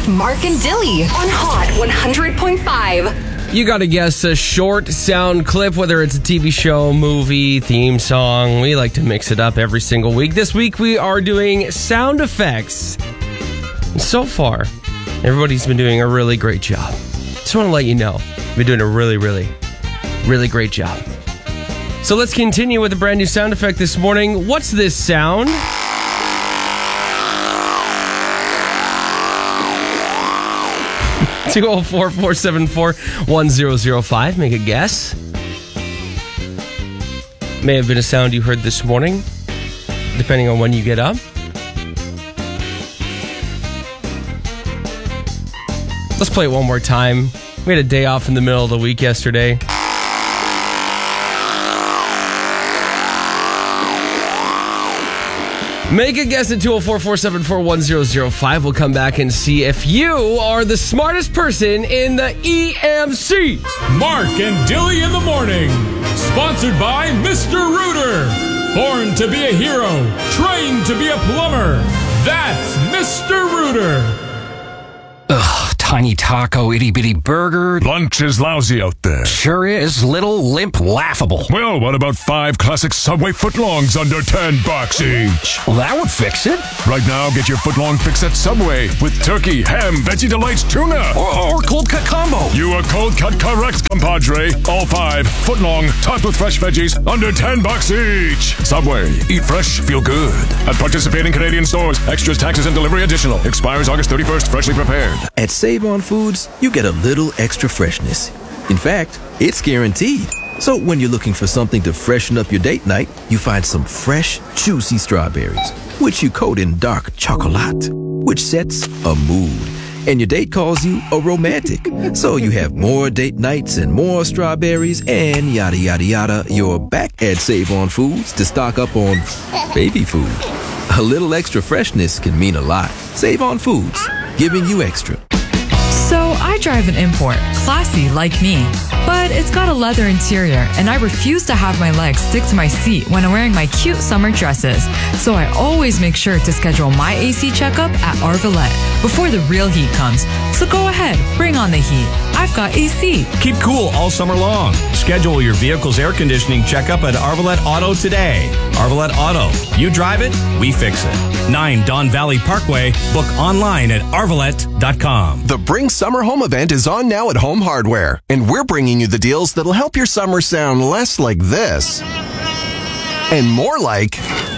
with Mark and Dilly on Hot 100.5. You got to guess a short sound clip, whether it's a TV show, movie, theme song. We like to mix it up every single week. This week we are doing sound effects. And so far, everybody's been doing a really great job. Just want to let you know, we've been doing a really great job. So let's continue with a brand new sound effect this morning. What's this sound? (204 474 1005). Make a guess. May have been a sound you heard this morning, depending on when you get up. Let's play it one more time. We had a day off in the middle of the week yesterday. Make a guess at 204-474-1005. We'll come back and see if you are the smartest person in the EMC. Mark and Dilly in the morning. Sponsored by Mr. Rooter. Born to be a hero. Trained to be a plumber. That's Mr. Rooter. Ugh, tiny taco, itty-bitty burger. Lunch is lousy out there. Sure is. Little, limp, laughable. Well, what about 5 classic Subway footlongs under $10 each? Well, that would fix it. Right now, get your footlong fix at Subway with turkey, ham, Veggie Delights, tuna. Or cold cut combo. You are cold cut correct, compadre. All 5 footlong, topped with fresh veggies, under $10 each. Subway. Eat fresh, feel good. At participating Canadian stores. Extras, taxes, and delivery additional. Expires August 31st. Freshly prepared. At Save On Foods, you get a little extra freshness. In fact, it's guaranteed. So when you're looking for something to freshen up your date night, you find some fresh, juicy strawberries, which you coat in dark chocolate, which sets a mood. And your date calls you a romantic. So you have more date nights and more strawberries and yada, yada, yada. You're back at Save On Foods to stock up on baby food. A little extra freshness can mean a lot. Save On Foods, giving you extra. So I drive an import, classy like me, but it's got a leather interior and I refuse to have my legs stick to my seat when I'm wearing my cute summer dresses. So I always make sure to schedule my AC checkup at Arvalette before the real heat comes. So go ahead, bring on the heat. I've got AC. Keep cool all summer long. Schedule your vehicle's air conditioning checkup at Arvalette Auto today. Arvalette Auto. You drive it, we fix it. 9 Don Valley Parkway. Book online at arvalette.com. The Bring Summer Home event is on now at Home Hardware, and we're bringing you the deals that'll help your summer sound less like this and more like,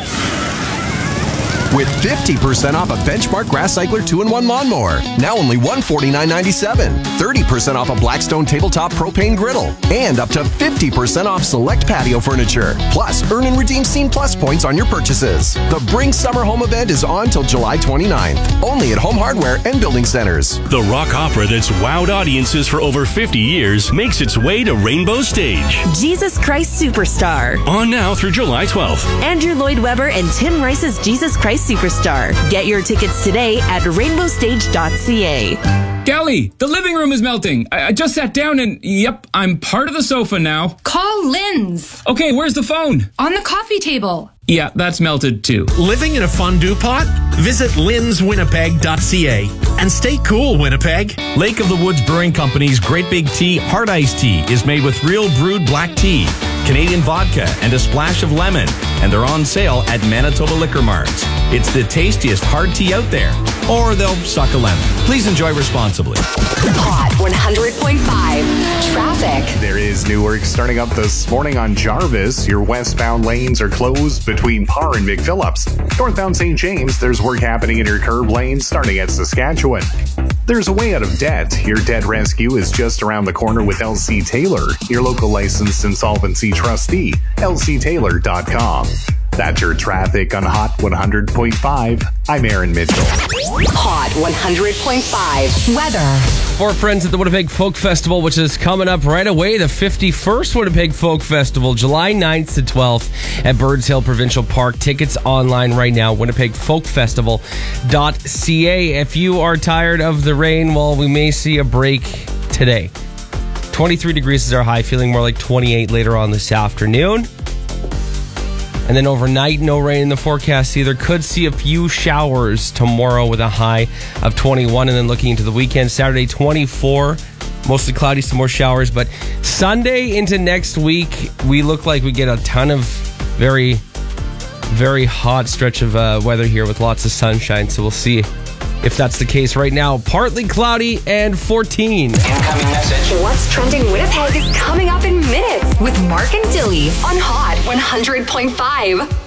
with 50% off a Benchmark Grass Cycler 2-in-1 lawnmower, now only $149.97. 30% off a Blackstone Tabletop Propane Griddle, and up to 50% off select patio furniture. Plus, earn and redeem Scene Plus points on your purchases. The Bring Summer Home event is on till July 29th, only at Home Hardware and Building Centers. The rock opera that's wowed audiences for over 50 years makes its way to Rainbow Stage. Jesus Christ Superstar. On now through July 12th. Andrew Lloyd Webber and Tim Rice's Jesus Christ Superstar. Get your tickets today at rainbowstage.ca. Gally, the living room is melting. I just sat down and, yep, I'm part of the sofa now. Call Lynn's. Okay, where's the phone? On the coffee table. Yeah, that's melted too. Living in a fondue pot? Visit linswinnipeg.ca. And stay cool, Winnipeg. Lake of the Woods Brewing Company's Great Big Tea Hard Iced Tea is made with real brewed black tea, Canadian vodka, and a splash of lemon. And they're on sale at Manitoba Liquor Marts. It's the tastiest hard tea out there. Or they'll suck a lemon. Please enjoy responsibly. Hot 100.5. Traffic. There is new work starting up this morning on Jarvis. Your westbound lanes are closed between Parr and McPhillips. Northbound St. James, there's work happening in your curb lane starting at Saskatchewan. There's a way out of debt. Your debt rescue is just around the corner with LC Taylor, your local licensed insolvency trustee, lctaylor.com. That's your traffic on Hot 100.5. I'm Aaron Mitchell. Hot 100.5. Weather. For friends at the Winnipeg Folk Festival, which is coming up right away, the 51st Winnipeg Folk Festival, July 9th to 12th at Birds Hill Provincial Park. Tickets online right now, winnipegfolkfestival.ca. If you are tired of the rain, well, we may see a break today. 23 degrees is our high, feeling more like 28 later on this afternoon. And then overnight, no rain in the forecast either. Could see a few showers tomorrow with a high of 21. And then looking into the weekend, Saturday 24, mostly cloudy, some more showers. But Sunday into next week, we look like we get a ton of very, very hot stretch of weather here with lots of sunshine. So we'll see if that's the case. Right now, partly cloudy and 14. Incoming message. What's trending Winnipeg is coming up in minutes with Mark and Dilly on Hot 100.5.